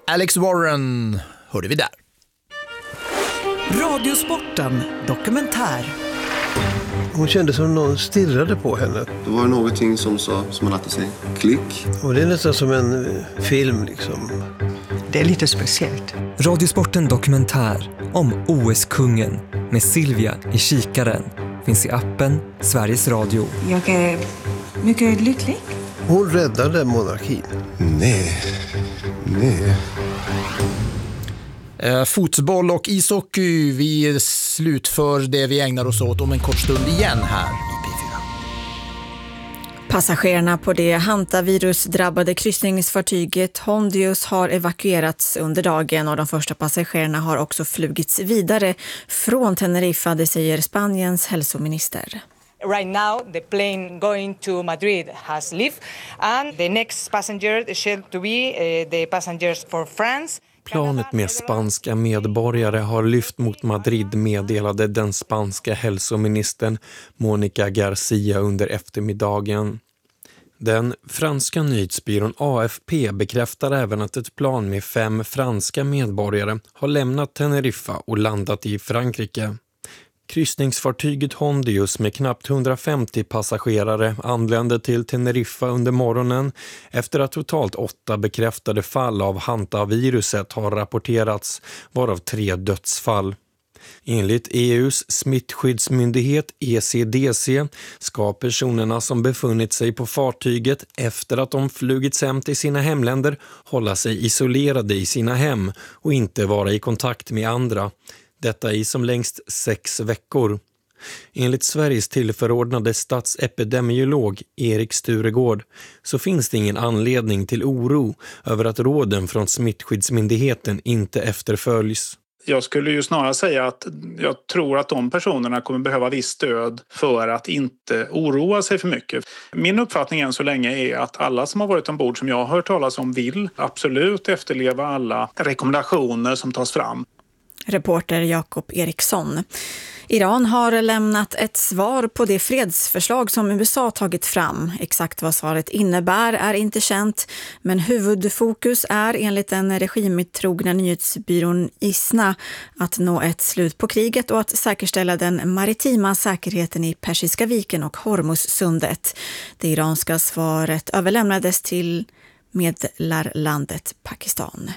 Alex Warren hörde vi där. Radiosporten dokumentär. Hon kände som någon stirrade på henne. Det var någonting som sa, som man alltid säger, klick. Och det är nästan som en film liksom. Det är lite speciellt. Radiosporten dokumentär om OS-kungen med Silvia i kikaren finns i appen Sveriges Radio. Jag är mycket lycklig. Hon räddade monarkin. Nej. Fotboll och ishockey, vi slutför det vi ägnar oss åt om en kort stund igen här i P4. Passagerarna på det hantavirusdrabbade kryssningsfartyget Hondius har evakuerats under dagen och de första passagerarna har också flugits vidare från Teneriffa, det säger Spaniens hälsominister. Right now, the plane going to Madrid has left, and the next passenger shall to be the passengers for France. Planet med spanska medborgare har lyft mot Madrid, meddelade den spanska hälsoministern Mónica García under eftermiddagen. Den franska nyhetsbyrån AFP bekräftar även att ett plan med 5 franska medborgare har lämnat Teneriffa och landat i Frankrike. Kryssningsfartyget Hondius med knappt 150 passagerare anlände till Teneriffa under morgonen efter att totalt 8 bekräftade fall av hantaviruset har rapporterats, varav 3 dödsfall. Enligt EUs smittskyddsmyndighet ECDC ska personerna som befunnit sig på fartyget efter att de flugits hem till sina hemländer hålla sig isolerade i sina hem och inte vara i kontakt med andra. Detta i som längst 6 veckor. Enligt Sveriges tillförordnade statsepidemiolog Erik Sturegård så finns det ingen anledning till oro över att råden från smittskyddsmyndigheten inte efterföljs. Jag skulle ju snarare säga att jag tror att de personerna kommer behöva viss stöd för att inte oroa sig för mycket. Min uppfattning än så länge är att alla som har varit ombord som jag har hört talas om vill absolut efterleva alla rekommendationer som tas fram. Reporter Jakob Eriksson. Iran har lämnat ett svar på det fredsförslag som USA tagit fram. Exakt vad svaret innebär är inte känt, men huvudfokus är enligt den regimtrogna nyhetsbyrån ISNA att nå ett slut på kriget och att säkerställa den maritima säkerheten i Persiska viken och Hormuzsundet. Det iranska svaret överlämnades till medlarlandet Pakistan.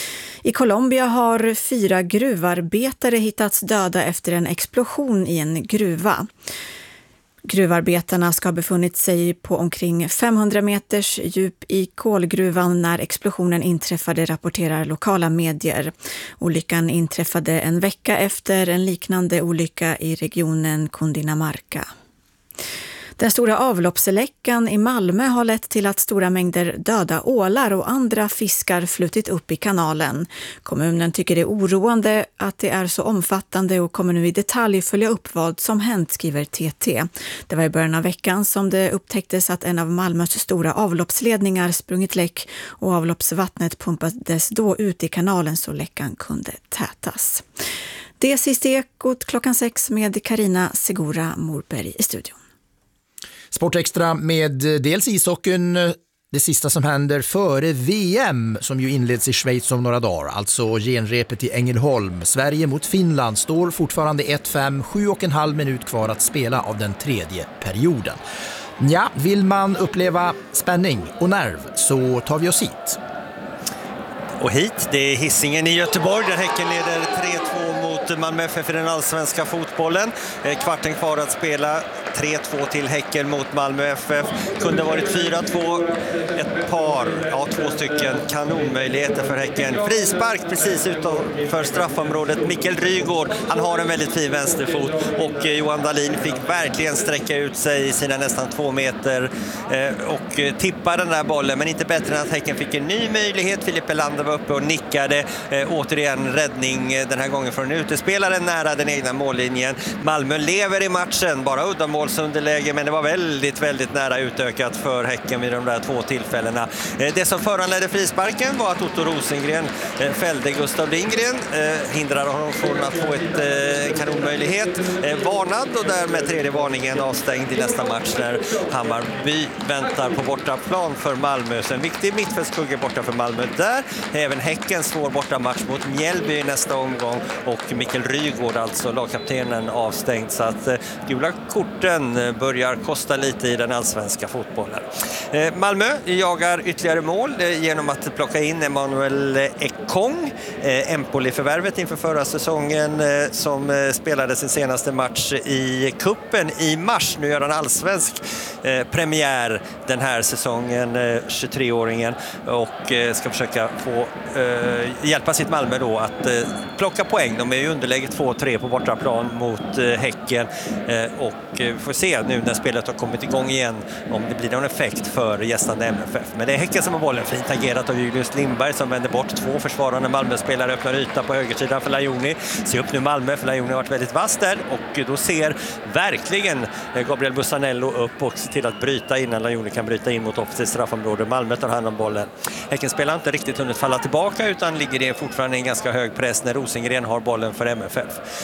I Colombia har 4 gruvarbetare hittats döda efter en explosion i en gruva. Gruvarbetarna ska ha befunnit sig på omkring 500 meters djup i kolgruvan när explosionen inträffade, rapporterar lokala medier. Olyckan inträffade en vecka efter en liknande olycka i regionen Cundinamarca. Den stora avloppsläckan i Malmö har lett till att stora mängder döda ålar och andra fiskar flutit upp i kanalen. Kommunen tycker det är oroande att det är så omfattande och kommer nu i detalj följa upp vad som hänt, skriver TT. Det var i början av veckan som det upptäcktes att en av Malmös stora avloppsledningar sprungit läck och avloppsvattnet pumpades då ut i kanalen så läckan kunde tätas. Det är sista Ekot klockan 6 med Karina Segura Morberg i studion. Sportextra med dels ishockeyn, det sista som händer före VM som ju inleds i Schweiz om några dagar, alltså genrepet i Ängelholm. Sverige mot Finland står fortfarande 1-5, 7,5 minut kvar att spela av den 3:e perioden. Ja, vill man uppleva spänning och nerv så tar vi oss hit. Och hit, det är Hisingen i Göteborg där Häcken leder 3-2 mot Malmö FF i den allsvenska fotbollen. Kvarten kvar att spela, 3-2 till Häcken mot Malmö FF. Kunde varit 4-2, två stycken kanonmöjligheter för Häcken. Frispark precis utanför straffområdet. Mikael Rygård, han har en väldigt fin vänsterfot och Johan Dahlin fick verkligen sträcka ut sig i sina nästan 2 meter och tippa den där bollen, men inte bättre än att Häcken fick en ny möjlighet. Filip Elander var uppe och nickade. Återigen räddning den här gången från en Häckenspelaren nära den egna mållinjen. Malmö lever i matchen, bara uddamålsunderläge, men det var väldigt, väldigt nära utökat för Häcken vid de där 2 tillfällena. Det som föranledde frisparken var att Otto Rosengren fällde Gustav Lindgren, hindrade honom från att få ett kanonmöjlighet, varnad och därmed 3:e varningen avstängd i nästa match när Hammarby väntar på bortaplan för Malmö. Så en viktig mittfältskugge borta för Malmö där. Även Häcken svår borta match mot Mjällby i nästa omgång och Mikael Rygaard, alltså lagkaptenen, avstängd. Så att gula korten börjar kosta lite i den allsvenska fotbollen. Malmö jagar ytterligare mål genom att plocka in Emmanuel Ekong, Empoli-förvärvet inför förra säsongen, som spelade sin senaste match i kuppen i mars. Nu gör han allsvensk premiär den här säsongen, 23-åringen, och ska försöka få hjälpa sitt Malmö då att plocka poäng. De är i underläge 2-3 på bortaplan mot Häcken, och vi får se nu när spelet har kommit igång igen om det blir någon effekt för gästande MFF. Men det är Häcken som har bollen, fint agerat av Julius Lindberg som vänder bort 2 försvarande Malmö-spelare, öppnar yta på högersidan för Lajoni. Se upp nu Malmö, för Lajoni har varit väldigt vass där, och då ser verkligen Gabriel Bussanello upp och ser till att bryta innan Lajoni kan bryta in mot offensivt straffområde. Malmö tar hand om bollen. Häcken spelar inte riktigt hunnit falla tillbaka utan ligger det fortfarande i en ganska hög press när Rosengren har bollen för MFF.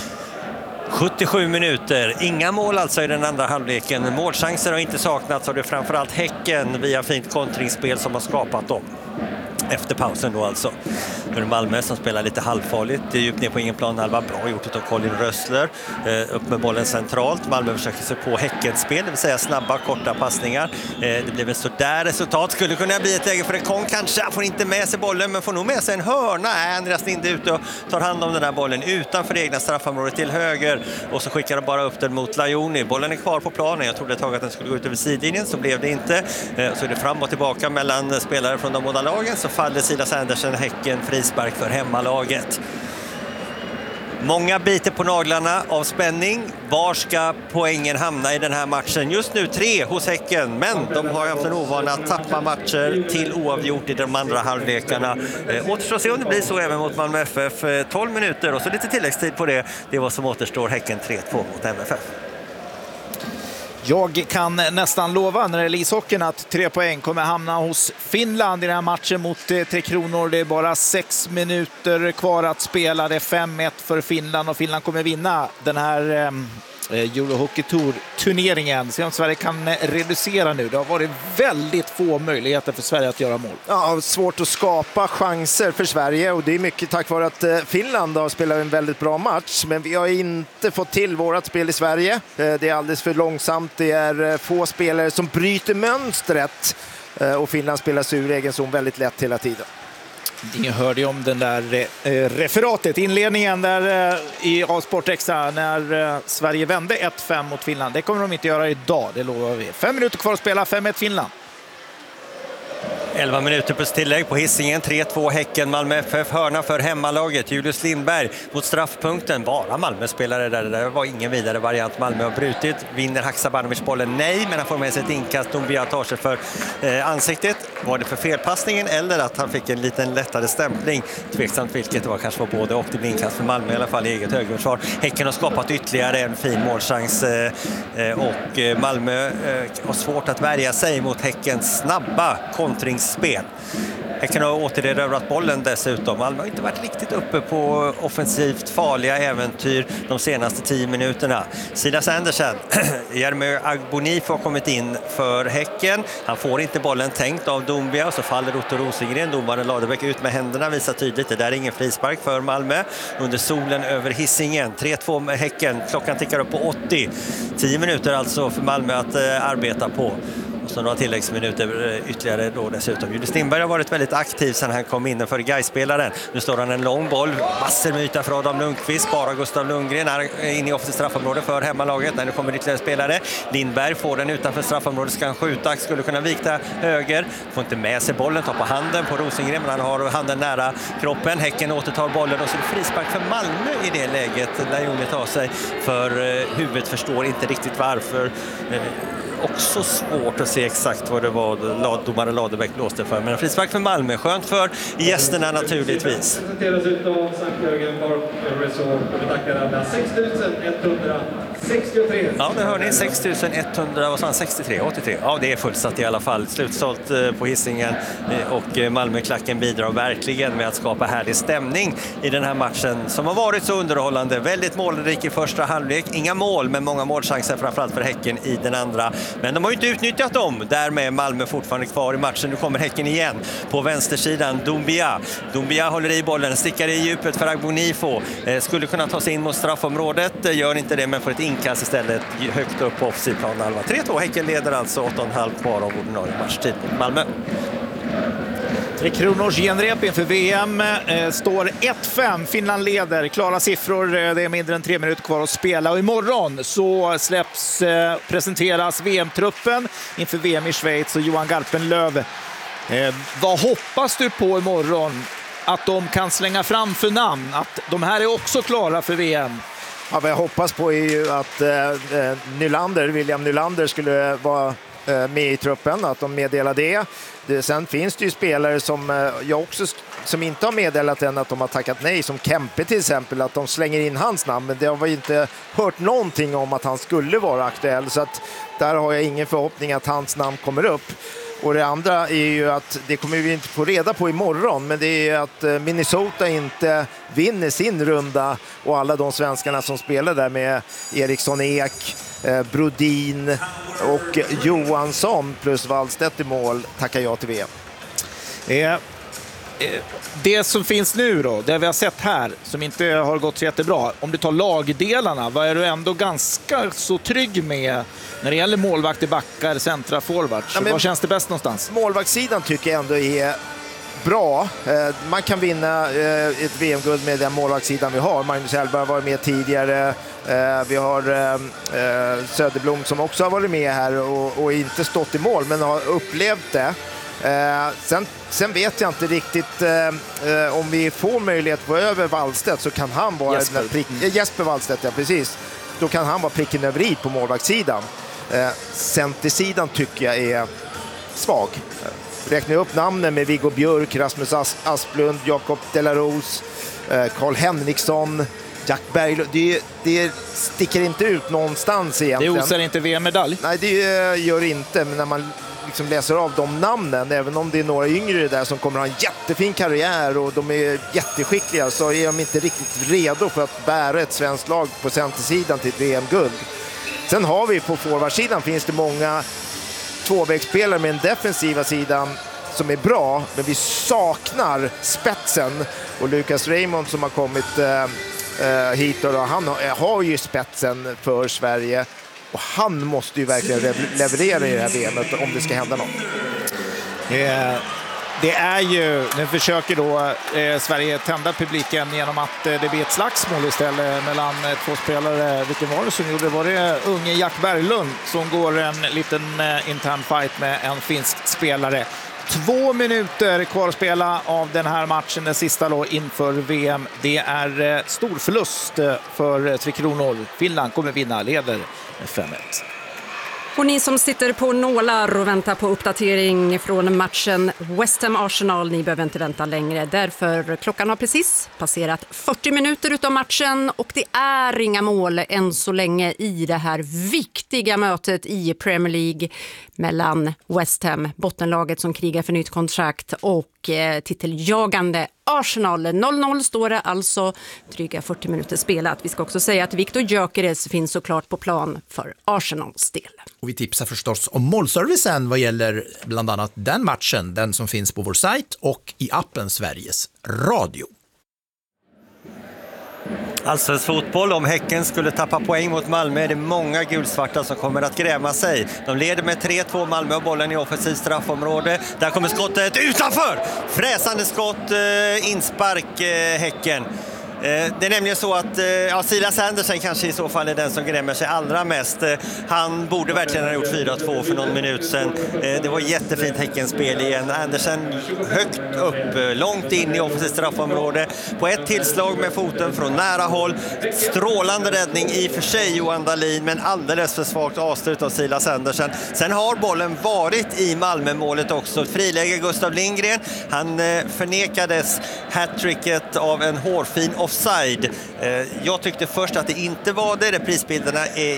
77 minuter, inga mål alltså i den andra halvleken. Målchanser har inte saknats och det är framförallt Häcken via fint kontringsspel som har skapat dem. Efter pausen då alltså. Nu är det Malmö som spelar lite halvfarligt. Det är djupt ner på ingen planhalva. Bra gjort av Colin Rössler. Upp med bollen centralt. Malmö försöker sig på Häckenspel, det vill säga snabba, korta passningar. Det blir väl så där resultat. Skulle kunna bli ett läge för Ekong kanske. Han får inte med sig bollen, men får nog med sig en hörna. Andreas Linde ute och tar hand om den här bollen utanför det egna straffområdet till höger. Och så skickar de bara upp den mot Lajoni. Bollen är kvar på planen. Jag trodde ett tag att den skulle gå ut över sidlinjen, så blev det inte. Så är det fram och tillbaka mellan spelare från de båda lagen. Så faller Silas Andersen, Häcken, frispark för hemmalaget. Många biter på naglarna av spänning. Var ska poängen hamna i den här matchen? Just nu 3 hos Häcken, men de har haft en ovana att tappa matcher till oavgjort i de andra halvlekarna. Återstår se om det blir så även mot Malmö FF. 12 minuter och så lite tilläggstid på det. Det är vad som återstår. Häcken 3-2 mot MFF. Jag kan nästan lova när det gäller ishockeyn att 3 poäng kommer hamna hos Finland i den här matchen mot Tre Kronor. Det är bara 6 minuter kvar att spela. Det är 5-1 för Finland och Finland kommer vinna den här Eurohockey Tour-turneringen. Se om Sverige kan reducera nu. Det har varit väldigt få möjligheter för Sverige att göra mål. Ja, svårt att skapa chanser för Sverige, och det är mycket tack vare att Finland har spelat en väldigt bra match. Men vi har inte fått till vårat spel i Sverige. Det är alldeles för långsamt. Det är få spelare som bryter mönstret, och Finland spelar sig ur egen zon väldigt lätt hela tiden. Ni hörde ju om den där referatet, inledningen där i Sport Extra när Sverige vände 1-5 mot Finland. Det kommer de inte göra idag, det lovar vi. 5 minuter kvar att spela, 5-1 Finland. 11 minuter plus tillägg på Hisingen, 3-2 Häcken, Malmö FF, hörna för hemmalaget. Julius Lindberg mot straffpunkten, bara Malmö-spelare där. Det där var ingen vidare variant. Malmö har brutit, vinner Haksabanovic bollen, nej, men han får med sig ett inkast. Dombia tar sig för ansiktet. Var det för felpassningen eller att han fick en liten lättare stämpling? Tveksamt vilket det var, kanske var både, och det blir inkast för Malmö i alla fall i eget högerförsvar. Häcken har skapat ytterligare en fin målchans och Malmö har svårt att värja sig mot Häckens snabba kontringsspel. Häcken har återerövrat bollen dessutom. Malmö har inte varit riktigt uppe på offensivt farliga äventyr de senaste 10 minuterna. Silas Andersen, Jeremy Agbonif har kommit in för Häcken. Han får inte bollen tänkt av Dombia och så faller Otto Rosengren. Domaren Ladebäck ut med händerna, visar tydligt. Det där är ingen frispark för Malmö. Under solen över Hisingen. 3-2 med Häcken. Klockan tickar upp på 80. 10 minuter alltså för Malmö att arbeta på. Och så några tilläggsminuter ytterligare då dessutom. Julius Lindberg har varit väldigt aktiv sedan han kom in för Gais-spelaren. Nu står han en lång boll, massor med yta för Adam Lundqvist. Bara Gustav Lundgren är inne i offensivt straffområde för hemmalaget. När det kommer ytterligare spelare. Lindberg får den utanför straffområdet, ska han skjuta, skulle kunna vikta höger. Får inte med sig bollen, tar på handen på Rosengren, men han har handen nära kroppen. Häcken återtar bollen och så är det frispark för Malmö i det läget. Där Jonny tar sig för huvudet, förstår inte riktigt varför. också svårt att se exakt vad det var domare Ladebäck blåste för. Men en frispark för Malmö, skönt för gästerna naturligtvis. Ja, det hör ni, 6163, 83. Ja, det är fullsatt i alla fall. Slutsålt på Hisingen och Malmöklacken bidrar verkligen med att skapa härlig stämning i den här matchen som har varit så underhållande. Väldigt målrik i första halvlek. Inga mål, men många målchanser framförallt för Häcken i den andra. Men de har ju inte utnyttjat dem. Därmed är Malmö fortfarande kvar i matchen. Nu kommer Häcken igen på vänstersidan. Doumbia håller i bollen, stickar i djupet för Agbonifo. Skulle kunna ta sig in mot straffområdet. Gör inte det, men får ett inkast istället högt upp på offsidplan. 3-2. Häcken leder alltså 8,5 kvar av ordinarie matchtid mot Malmö. 3 Kronors genrep inför VM står 1-5. Finland leder. Klara siffror. Det är mindre än 3 minuter kvar att spela. Och imorgon så presenteras VM-truppen inför VM i Schweiz och Johan Garpenlöv. Vad hoppas du på imorgon? Att de kan slänga fram för namn? Att de här är också klara för VM? Ja, vad jag hoppas på är ju att William Nylander skulle vara med i truppen, att de meddelar det. Sen finns det ju spelare som inte har meddelat än att de har tackat nej, som Kempe till exempel, att de slänger in hans namn, men det har vi inte hört någonting om att han skulle vara aktuell, så att där har jag ingen förhoppning att hans namn kommer upp. Och det andra är ju att, det kommer vi inte få reda på imorgon, men det är att Minnesota inte vinner sin runda och alla de svenskarna som spelar där med Eriksson Ek, Brodin och Johansson plus Wallstedt i mål tackar jag till VM. Det som finns nu då, det vi har sett här som inte har gått så jättebra, om du tar lagdelarna, vad är du ändå ganska så trygg med när det gäller målvakter, backar, centra, forwards? Ja, vad känns det bäst någonstans? Målvaktssidan tycker jag ändå är bra. Man kan vinna ett VM-guld med den målvaktssidan vi har. Magnus Hellberg har varit med tidigare. Vi har Söderblom som också har varit med här och inte stått i mål, men har upplevt det. Sen vet jag inte riktigt om vi får möjlighet att gå över Wallstedt, så kan han vara Jesper Wallstedt, ja precis. Då kan han vara pricken över i på målvaktssidan. Centersidan tycker jag är svag. Räknar upp namnen med Viggo Björk, Rasmus Asplund, Jakob Delaros, Karl Henriksson, Jack Berglund. Det sticker inte ut någonstans egentligen. Det osar inte VM-medalj? Nej, det gör inte, men när man liksom läser av de namnen, även om det är några yngre där som kommer att ha en jättefin karriär och de är jätteskickliga, så är de inte riktigt redo för att bära ett svenskt lag på centersidan till ett VM-guld. Sen har vi på forwardsidan finns det många tvåvägsspelare med en defensiva sidan som är bra, men vi saknar spetsen, och Lucas Raymond som har kommit hit och han har ju spetsen för Sverige. Och han måste ju verkligen leverera i det här VMet om det ska hända något. Det är ju, nu försöker då Sverige tända publiken genom att det blir ett slagsmål istället mellan två spelare. Vilken var det som gjorde? Var det unge Jack Berglund som går en liten intern fight med en finsk spelare? 2 minuter kvar att spela av den här matchen, den sista då inför VM. Det är stor förlust för 3 Kronor. Finland kommer vinna, leder med 5-1. Och ni som sitter på nålar och väntar på uppdatering från matchen West Ham-Arsenal, ni behöver inte vänta längre. Därför klockan har precis passerat 40 minuter utav matchen och det är inga mål än så länge i det här viktiga mötet i Premier League mellan West Ham, bottenlaget som krigar för nytt kontrakt, och titeljagande Arsenal. 0-0 står det alltså, dryga 40 minuter spelat. Vi ska också säga att Victor Gyökeres finns såklart på plan för Arsenals del. Och vi tipsar förstås om målservicen vad gäller bland annat den matchen, den som finns på vår sajt och i appen Sveriges Radio. Allsvensk fotboll, om Häcken skulle tappa poäng mot Malmö är det många gulsvarta som kommer att gräma sig. De leder med 3-2, Malmö och bollen i offensiv straffområde. Där kommer skottet utanför! Fräsande skott, inspark Häcken. Det är nämligen så att Silas Andersen kanske i så fall är den som grämmer sig allra mest. Han borde verkligen ha gjort 4-2 för någon minut sedan. Det var jättefint Häckenspel igen. Andersen högt upp, långt in i offensivt straffområde. På ett tillslag med foten från nära håll. Strålande räddning i och för sig Johan Dahlin, men alldeles för svagt avslut av Silas Andersen. Sen har bollen varit i Malmö-målet också. Friläge Gustav Lindgren. Han förnekades hattricket av en hårfin offside. Jag tyckte först att det inte var det. Reprisbilderna är